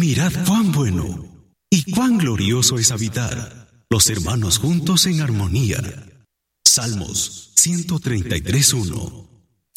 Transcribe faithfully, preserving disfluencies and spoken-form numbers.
Mirad cuán bueno y cuán glorioso es habitar los hermanos juntos en armonía. Salmos ciento treinta y tres, uno.